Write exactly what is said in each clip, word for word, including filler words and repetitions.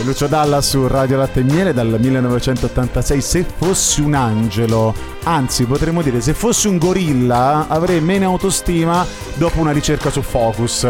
Lucio Dalla su Radio Latte e Miele dal millenovecentottantasei. Se fossi un angelo, anzi potremmo dire se fossi un gorilla, avrei meno autostima dopo una ricerca su Focus.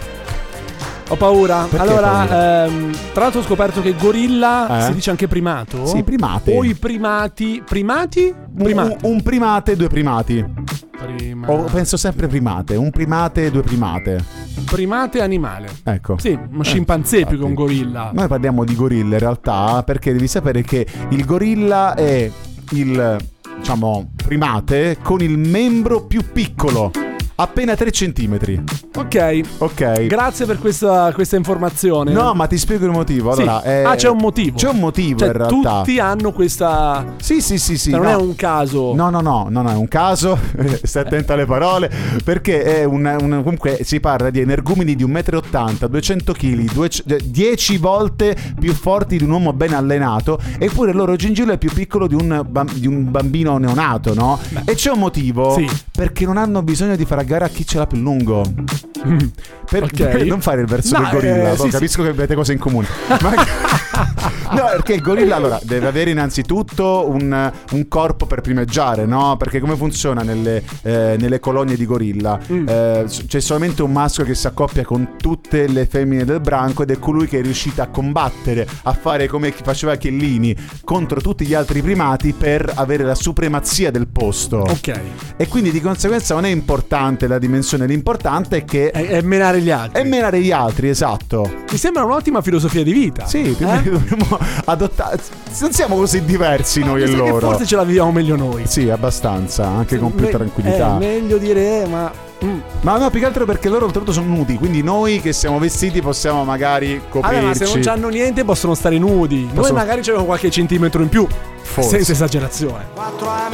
Ho paura. Perché allora, paura? Ehm, tra l'altro ho scoperto che gorilla Eh? si dice anche primato. Sì, primate. O i primati. Primati? Primati. Un, un primate, due primati. Prima... O penso sempre primate. Un primate, due primate. Primate animale. Ecco. Sì, uno scimpanzé Eh, più che un infatti. gorilla. Noi parliamo di gorilla in realtà, perché devi sapere che il gorilla è il, diciamo, primate con il membro più piccolo, appena tre centimetri. Ok. Ok. Grazie per questa, questa informazione. No, ma ti spiego il motivo. Sì. Allora, eh, Ah, c'è un motivo. C'è un motivo, Cioè, in realtà. tutti hanno questa. Sì, sì, sì, sì. Cioè, non no. è un caso. No, no, no, no, no, è un caso. Stai attento alle parole. Perché è un, un comunque si parla di energumeni di un metro e ottanta, duecento chili, dieci volte più forti di un uomo ben allenato. Eppure il loro gingillo è più piccolo di un, bam- di un bambino neonato, no? Beh. E c'è un motivo. Sì. Perché non hanno bisogno di fare a gara a chi ce l'ha più lungo. Per, Ok. per non fare il verso No, del gorilla, eh, sì, capisco sì. che avete cose in comune. Ma no, perché il gorilla allora deve avere innanzitutto un, un corpo per primeggiare, no? Perché come funziona nelle, eh, nelle colonie di gorilla? Mm. Eh, c'è solamente un maschio che si accoppia con tutte le femmine del branco ed è colui che è riuscito a combattere, a fare come faceva Chiellini contro tutti gli altri primati per avere la supremazia del posto. Ok. E quindi di conseguenza non è importante la dimensione, l'importante è che È, è menare gli altri. è menare gli altri, esatto. Mi sembra un'ottima filosofia di vita. Sì, eh? dobbiamo adottare. Non siamo così diversi noi Mi e sa che loro. forse ce la viviamo meglio noi. Sì, abbastanza, anche con più Me- tranquillità. È meglio dire, ma. Mm. Ma no, più che altro perché loro oltretutto sono nudi, quindi noi che siamo vestiti possiamo magari coprirci. Vabbè, ma se non c'hanno niente possono stare nudi. Noi Possono- magari c'abbiamo qualche centimetro in più. Forse. Senza esagerazione.